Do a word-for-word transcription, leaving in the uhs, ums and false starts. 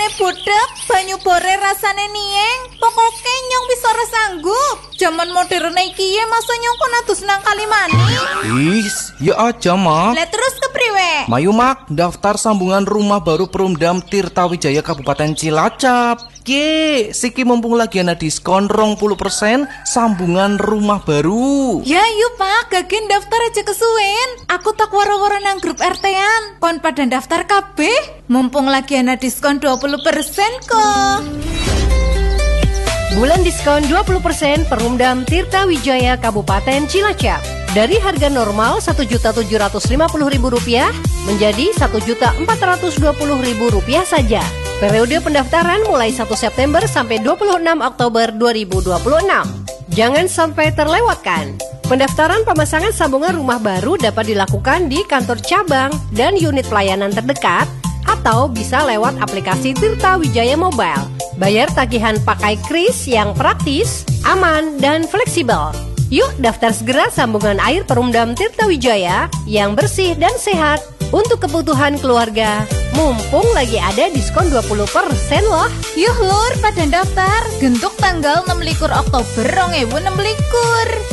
Rasane budek, banyu bore rasane nieng. Pokoke nyong bisa ora sanggup. Zaman modern iki ya masa nyong kon adus nang Kalimani. Is, ya aja mak. Lah terus kepriwe? Mayu mak, daftar sambungan rumah baru Perumdam Tirtawijaya Kabupaten Cilacap. Ye, siki mumpung lagi ana diskon dua puluh persen sambungan rumah baru. Ya yuk pak, gagen daftar aja kesuwen. Aku tak waro-waro nang grup R T-an. Kon pada daftar kabeh. Mumpung lagi ana diskon dua puluh persen kok. Bulan diskon dua puluh persen Perumdam Tirtawijaya Kabupaten Cilacap. Dari harga normal satu juta tujuh ratus lima puluh ribu rupiah menjadi satu juta empat ratus dua puluh ribu rupiah saja. Periode pendaftaran mulai satu September sampai dua puluh enam Oktober dua ribu dua puluh enam. Jangan sampai terlewatkan. Pendaftaran pemasangan sambungan rumah baru dapat dilakukan di kantor cabang dan unit pelayanan terdekat atau bisa lewat aplikasi Tirtawijaya Mobile. Bayar tagihan pakai kris yang praktis, aman, dan fleksibel. Yuk daftar segera sambungan air Perumdam Tirtawijaya yang bersih dan sehat untuk kebutuhan keluarga. Mumpung lagi ada diskon dua puluh persen loh. Yuh lur, pada daftar. Gentuk tanggal enam likur Oktober dua ribu enam likur.